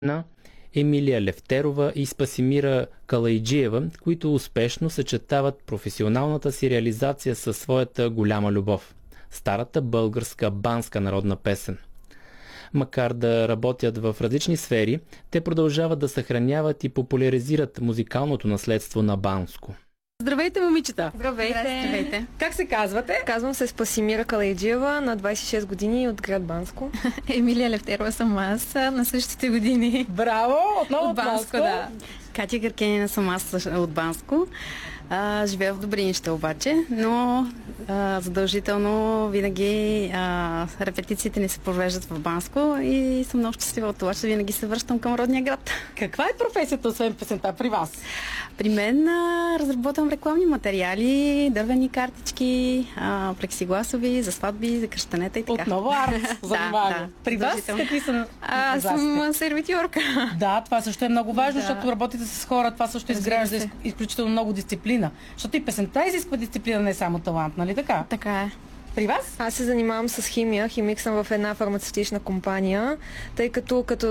Емилия Левтерова и Спасимира Калайджиева, които успешно съчетават професионалната си реализация със своята голяма любов – старата българска банска народна песен. Макар да работят в различни сфери, те продължават да съхраняват и популяризират музикалното наследство на Банско. Здравейте, момичета! Здравейте! Здравейте! Как се казвате? Казвам се Спасимира Калайджиева, на 26 години от град Банско. Емилия Левтерова съм аз, на същите години. Браво! Отново от Банско, да. Катя Гъркенина съм аз от Банско. Живея в Добринища обаче, но задължително винаги репетициите ни се провеждат в Банско и съм много щастлива от това, че винаги се връщам към родния град. Каква е професията, освен песента, при вас? При мен разработвам рекламни материали, дървени картички, плексигласови, за сватби, за кръщенета и така. Отново арт занимава. Да. При вас какви са? Аз съм сервитьорка. Да, това също е много важно, Да. защото работите с хора, това също изгражда изключително много дисциплина. Защото и песента изисква дисциплина, не само талант, нали така? Така е. При вас? Аз се занимавам с химия. Химик съм в една фармацевтична компания, тъй като